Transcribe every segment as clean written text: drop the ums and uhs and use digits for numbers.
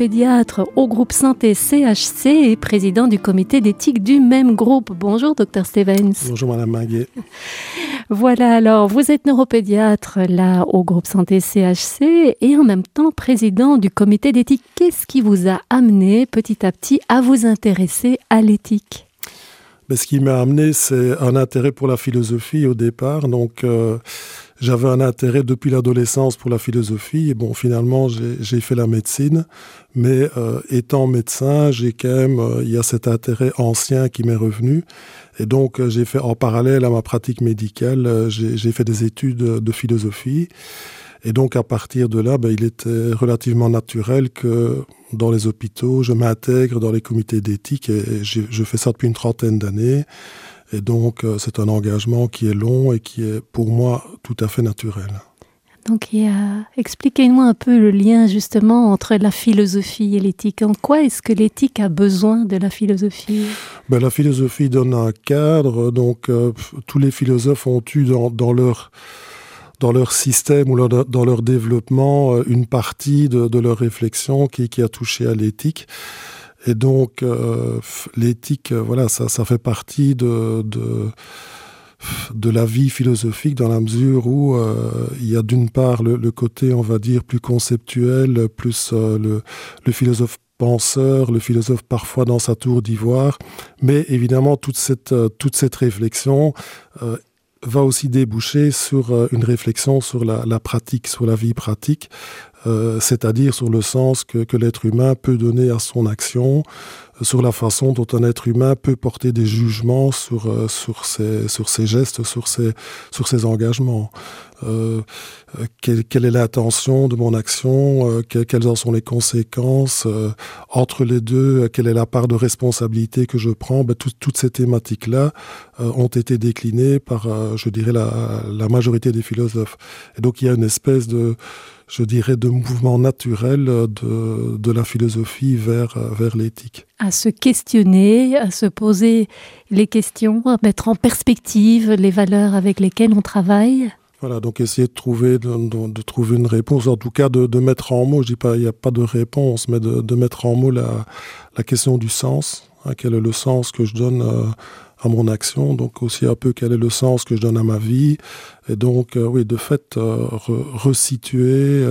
Pédiatre au groupe Santé CHC et président du comité d'éthique du même groupe. Bonjour Dr Stevens. Bonjour Madame Maguet. Voilà, alors vous êtes neuropédiatre là au groupe Santé CHC et en même temps président du comité d'éthique. Qu'est-ce qui vous a amené petit à petit à vous intéresser à l'éthique ? Ce qui m'a amené, c'est un intérêt pour la philosophie au départ. Donc, j'avais un intérêt depuis l'adolescence pour la philosophie. Et bon, finalement, j'ai fait la médecine. Mais étant médecin, j'ai quand même, il y a cet intérêt ancien qui m'est revenu. Et donc, j'ai fait en parallèle à ma pratique médicale, j'ai fait des études de philosophie. Et donc, à partir de là, il était relativement naturel que dans les hôpitaux, je m'intègre dans les comités d'éthique et je fais ça depuis une trentaine d'années. Et donc, c'est un engagement qui est long et qui est, pour moi, tout à fait naturel. Donc, expliquez-nous un peu le lien, justement, entre la philosophie et l'éthique. En quoi est-ce que l'éthique a besoin de la philosophie ? La philosophie donne un cadre. Donc, tous les philosophes ont eu dans leur système ou dans leur développement, une partie de leur réflexion qui a touché à l'éthique. Et donc, l'éthique, voilà, ça fait partie de la vie philosophique dans la mesure où il y a d'une part le côté, on va dire, plus conceptuel, plus le philosophe penseur, le philosophe parfois dans sa tour d'ivoire. Mais évidemment, toute cette réflexion va aussi déboucher sur une réflexion sur la pratique, sur la vie pratique, c'est-à-dire sur le sens que l'être humain peut donner à son action, sur la façon dont un être humain peut porter des jugements sur ses gestes, sur ses engagements. Quelle est l'intention de mon action, quelles en sont les conséquences, entre les deux, quelle est la part de responsabilité que je prends. Toutes ces thématiques-là ont été déclinées par, je dirais, la majorité des philosophes. Et donc il y a une espèce de mouvement naturel de la philosophie vers l'éthique. À se questionner, à se poser les questions, à mettre en perspective les valeurs avec lesquelles on travaille. Voilà, donc essayer de trouver une réponse, en tout cas de mettre en mots, je dis pas, il n'y a pas de réponse, mais de mettre en mots la question du sens. Quel est le sens que je donne à mon action, donc aussi un peu quel est le sens que je donne à ma vie. Et donc, oui, de fait, resituer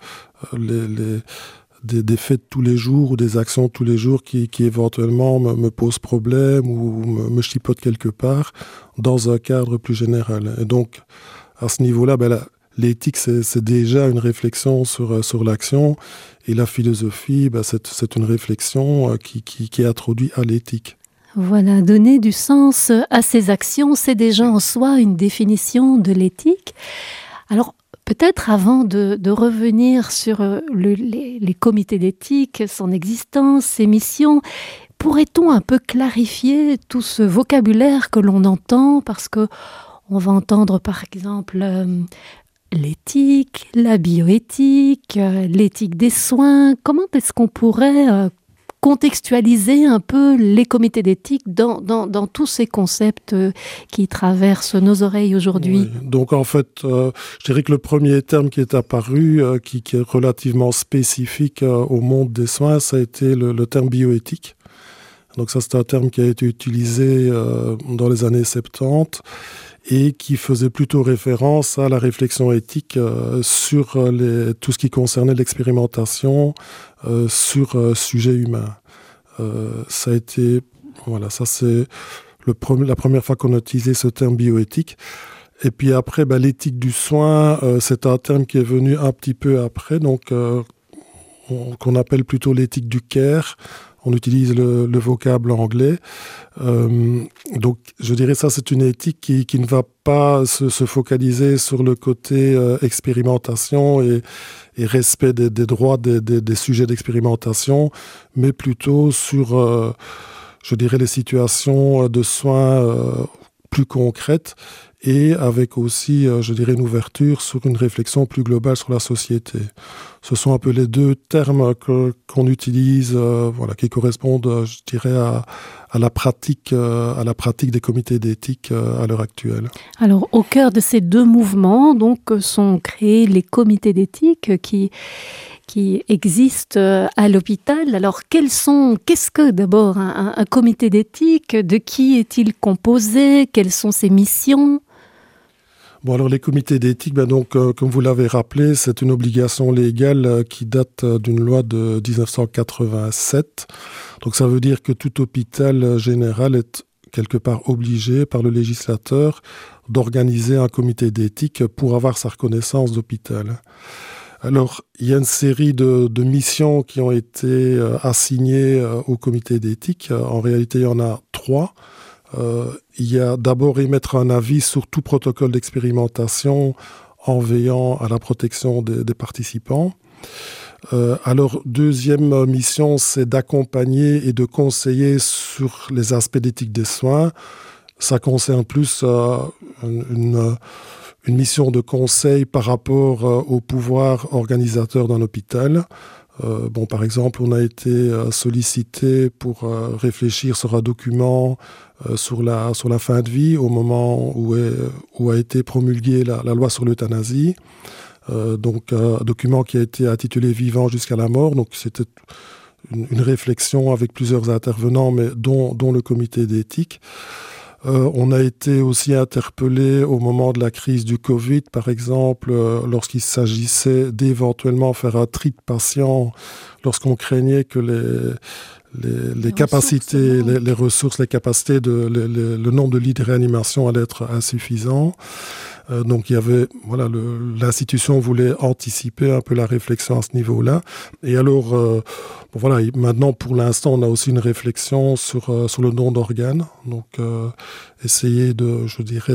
des faits de tous les jours ou des actions de tous les jours qui éventuellement me posent problème ou me chipotent quelque part dans un cadre plus général. Et donc, à ce niveau-là, l'éthique, c'est déjà une réflexion sur l'action. Et la philosophie, c'est une réflexion qui est introduite à l'éthique. Voilà, donner du sens à ses actions, c'est déjà en soi une définition de l'éthique. Alors, peut-être avant de revenir sur les comités d'éthique, son existence, ses missions, pourrait-on un peu clarifier tout ce vocabulaire que l'on entend ? Parce que on va entendre par exemple l'éthique, la bioéthique, l'éthique des soins. Comment est-ce qu'on pourrait contextualiser un peu les comités d'éthique dans tous ces concepts qui traversent nos oreilles aujourd'hui ? Oui. Donc en fait, je dirais que le premier terme qui est apparu, qui est relativement spécifique au monde des soins, ça a été le terme bioéthique. Donc ça, c'est un terme qui a été utilisé dans les années 70 et qui faisait plutôt référence à la réflexion éthique sur tout ce qui concernait l'expérimentation sur sujet humain. Ça a été, voilà, ça c'est la première fois qu'on a utilisé ce terme bioéthique. Et puis après, l'éthique du soin, c'est un terme qui est venu un petit peu après, donc qu'on appelle plutôt l'éthique du care. On utilise le vocable anglais. Donc, je dirais ça, c'est une éthique qui ne va pas se focaliser sur le côté expérimentation et respect des droits des sujets d'expérimentation, mais plutôt sur, je dirais, les situations de soins plus concrètes et avec aussi, je dirais, une ouverture sur une réflexion plus globale sur la société. Ce sont un peu les deux termes qu'on utilise, qui correspondent, je dirais, à la pratique des comités d'éthique à l'heure actuelle. Alors, au cœur de ces deux mouvements, donc, sont créés les comités d'éthique qui qui existent à l'hôpital. Alors, qu'est-ce que d'abord un comité d'éthique? De qui est-il composé? Quelles sont ses missions? Bon, alors les comités d'éthique, comme vous l'avez rappelé, c'est une obligation légale qui date d'une loi de 1987. Donc ça veut dire que tout hôpital général est quelque part obligé par le législateur d'organiser un comité d'éthique pour avoir sa reconnaissance d'hôpital. Alors, il y a une série de missions qui ont été assignées au comité d'éthique. En réalité, il y en a 3. Il y a d'abord émettre un avis sur tout protocole d'expérimentation en veillant à la protection des participants. Alors, deuxième mission, c'est d'accompagner et de conseiller sur les aspects d'éthique des soins. Ça concerne plus une mission de conseil par rapport au pouvoir organisateur d'un hôpital. Par exemple, on a été sollicité pour réfléchir sur un document sur la fin de vie au moment où a été promulguée la loi sur l'euthanasie. Un document qui a été intitulé « Vivant jusqu'à la mort ». Donc c'était une réflexion avec plusieurs intervenants, mais dont le comité d'éthique. On a été aussi interpellé au moment de la crise du Covid, par exemple, lorsqu'il s'agissait d'éventuellement faire un tri de patients, lorsqu'on craignait que les capacités, les ressources, les capacités, le nombre de lits de réanimation allait être insuffisant. Donc il y avait, l'institution voulait anticiper un peu la réflexion à ce niveau-là. Et alors, maintenant pour l'instant, on a aussi une réflexion sur le don d'organes. Donc essayer de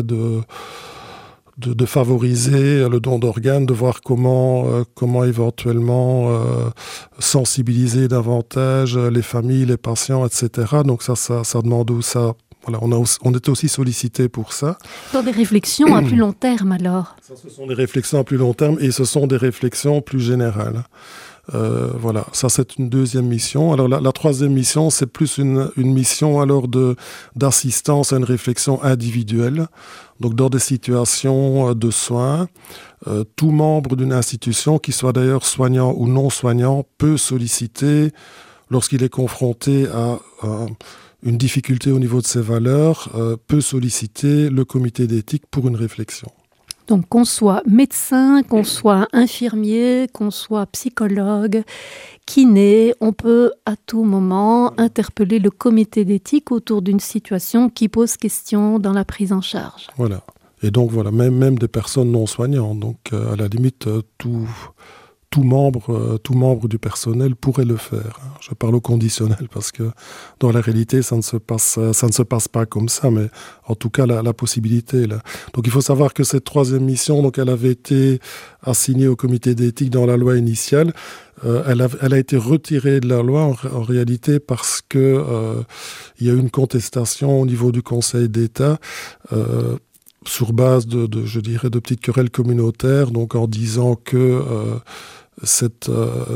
favoriser le don d'organes, de voir comment éventuellement sensibiliser davantage les familles, les patients, etc. Donc ça demande où ça. Voilà, on est aussi sollicité pour ça. Dans des réflexions à plus long terme, alors? Ce sont des réflexions à plus long terme et ce sont des réflexions plus générales. Ça c'est une deuxième mission. Alors la troisième mission, c'est plus une mission alors d'assistance à une réflexion individuelle. Donc dans des situations de soins, tout membre d'une institution, qu'il soit d'ailleurs soignant ou non soignant, peut solliciter, lorsqu'il est confronté à une difficulté au niveau de ses valeurs, peut solliciter le comité d'éthique pour une réflexion. Donc qu'on soit médecin, qu'on soit infirmier, qu'on soit psychologue, kiné, on peut à tout moment interpeller le comité d'éthique autour d'une situation qui pose question dans la prise en charge. Voilà. Et donc même des personnes non soignantes. Donc à la limite, tout membre du personnel pourrait le faire. Je parle au conditionnel parce que dans la réalité, ça ne se passe pas comme ça, mais en tout cas, la possibilité est là. Donc il faut savoir que cette troisième mission, donc, elle avait été assignée au comité d'éthique dans la loi initiale. Elle a été retirée de la loi en réalité parce que il y a eu une contestation au niveau du Conseil d'État sur base de petites querelles communautaires, donc en disant que cet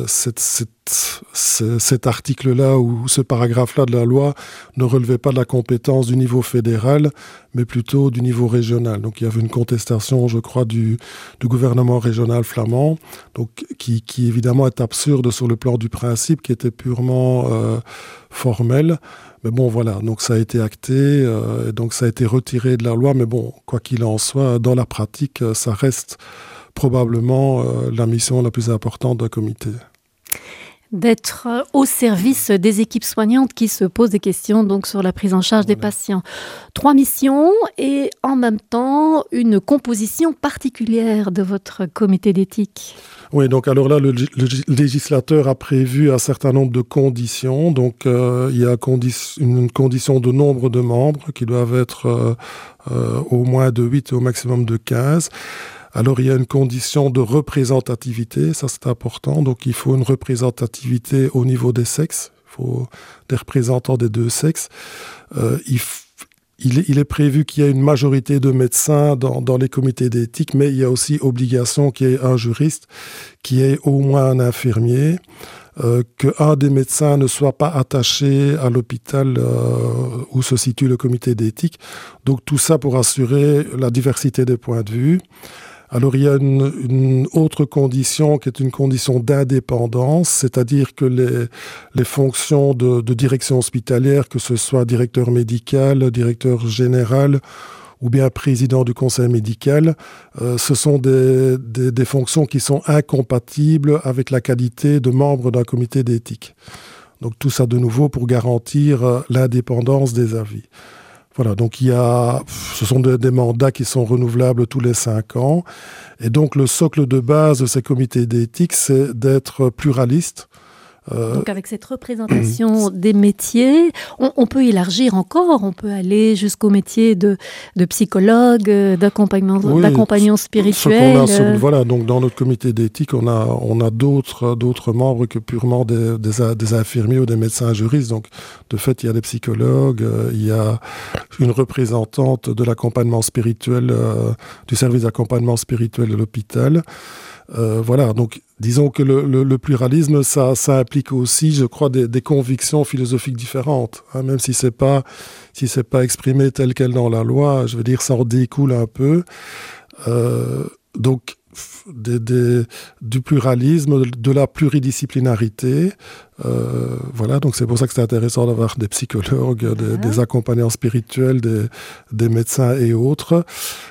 article-là ou ce paragraphe-là de la loi ne relevait pas de la compétence du niveau fédéral, mais plutôt du niveau régional. Donc il y avait une contestation, je crois, du gouvernement régional flamand, donc qui évidemment est absurde sur le plan du principe, qui était purement formel. Mais bon, voilà, donc ça a été acté, donc ça a été retiré de la loi, mais bon, quoi qu'il en soit, dans la pratique, ça reste probablement la mission la plus importante d'un comité. D'être au service des équipes soignantes qui se posent des questions donc sur la prise en charge des patients. 3 missions et en même temps une composition particulière de votre comité d'éthique. Oui, donc alors là, le législateur a prévu un certain nombre de conditions. Donc il y a une condition de nombre de membres qui doivent être au moins de 8 et au maximum de 15. Alors, il y a une condition de représentativité, ça c'est important. Donc, il faut une représentativité au niveau des sexes. Il faut des représentants des deux sexes. Il est prévu qu'il y ait une majorité de médecins dans les comités d'éthique, mais il y a aussi obligation qu'il y ait un juriste, qu'il y ait au moins un infirmier, qu'un des médecins ne soit pas attaché à l'hôpital où se situe le comité d'éthique. Donc, tout ça pour assurer la diversité des points de vue. Alors il y a une autre condition qui est une condition d'indépendance, c'est-à-dire que les fonctions de direction hospitalière, que ce soit directeur médical, directeur général ou bien président du conseil médical, ce sont des fonctions qui sont incompatibles avec la qualité de membre d'un comité d'éthique. Donc tout ça de nouveau pour garantir l'indépendance des avis. Voilà, donc ce sont des mandats qui sont renouvelables tous les 5 ans. Et donc le socle de base de ces comités d'éthique, c'est d'être pluraliste. Donc avec cette représentation des métiers, on peut élargir encore, on peut aller jusqu'au métier de psychologue, d'accompagnant spirituel. Voilà, donc dans notre comité d'éthique, on a d'autres membres que purement des infirmiers ou des médecins juristes. Donc de fait, il y a des psychologues, il y a une représentante de l'accompagnement spirituel, du service d'accompagnement spirituel de l'hôpital. Voilà, donc disons que le pluralisme, ça implique aussi, je crois, des convictions philosophiques différentes. Hein, même si c'est pas exprimé tel quel dans la loi, je veux dire, ça en découle un peu. Donc, du pluralisme, de la pluridisciplinarité. Voilà, donc c'est pour ça que c'est intéressant d'avoir des psychologues, des accompagnants spirituels, des médecins et autres.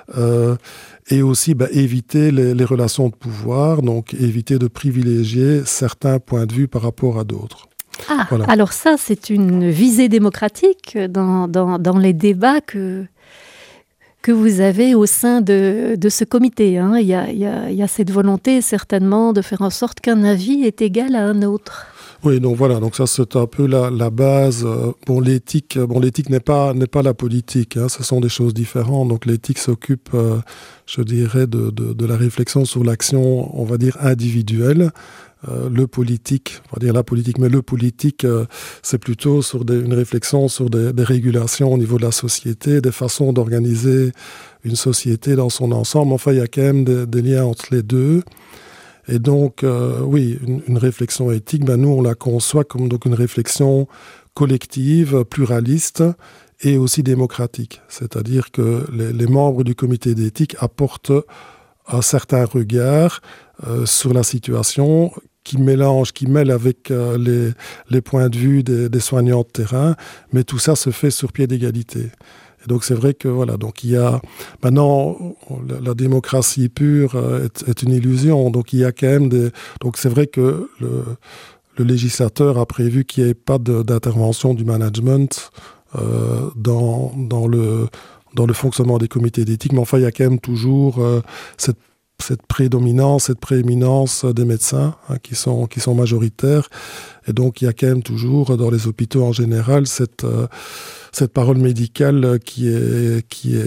Et aussi éviter les relations de pouvoir, donc éviter de privilégier certains points de vue par rapport à d'autres. Ah, voilà. Alors ça, c'est une visée démocratique dans les débats que vous avez au sein de ce comité. Hein. Il y a cette volonté certainement de faire en sorte qu'un avis est égal à un autre. Oui, donc voilà, donc ça c'est un peu la base. L'éthique n'est pas la politique, hein, ce sont des choses différentes. Donc l'éthique s'occupe, je dirais, de la réflexion sur l'action, on va dire, individuelle. Le politique, on va dire la politique, mais le politique, c'est plutôt sur une réflexion sur des régulations au niveau de la société, des façons d'organiser une société dans son ensemble. Enfin, il y a quand même des liens entre les deux. Et donc, oui, une réflexion éthique, nous, on la conçoit comme donc une réflexion collective, pluraliste et aussi démocratique. C'est-à-dire que les membres du comité d'éthique apportent un certain regard sur la situation qui mêle avec les points de vue des soignants de terrain, mais tout ça se fait sur pied d'égalité. Et donc c'est vrai que voilà, donc il y a maintenant la démocratie pure est une illusion. Donc il y a quand même donc c'est vrai que le législateur a prévu qu'il n'y ait pas d'intervention du management dans le fonctionnement des comités d'éthique, mais enfin il y a quand même toujours cette prédominance, cette prééminence des médecins qui sont majoritaires. Et donc il y a quand même toujours dans les hôpitaux en général cette parole médicale qui est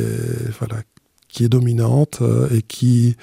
dominante et qui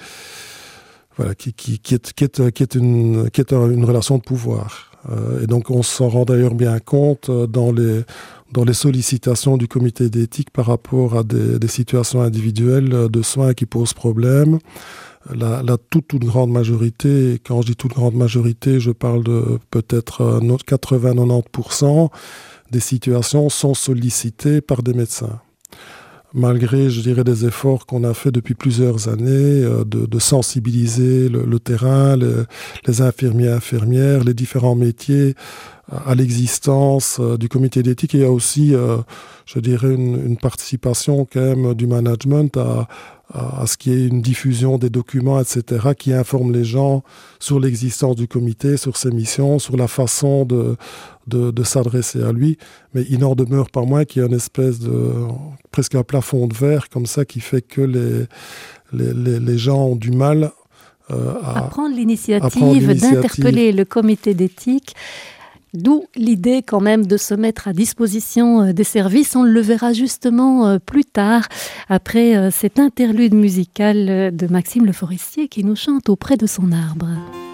est une relation de pouvoir. Et donc on s'en rend d'ailleurs bien compte dans les sollicitations du comité d'éthique par rapport à des situations individuelles de soins qui posent problème. La toute grande majorité, quand je dis toute grande majorité, je parle de peut-être 80-90%, des situations sont sollicitées par des médecins. Malgré, je dirais, des efforts qu'on a fait depuis plusieurs années de sensibiliser le terrain, les infirmiers, infirmières, les différents métiers à l'existence du comité d'éthique. Et il y a aussi, je dirais, une participation quand même du management à ce qu'il y ait une diffusion des documents, etc., qui informent les gens sur l'existence du comité, sur ses missions, sur la façon de s'adresser à lui. Mais il n'en demeure pas moins qu'il y a une espèce presque un plafond de verre comme ça qui fait que les gens ont du mal à prendre l'initiative d'interpeller le comité d'éthique. D'où l'idée quand même de se mettre à disposition des services. On le verra justement plus tard, après cet interlude musical de Maxime Le Forestier qui nous chante auprès de son arbre.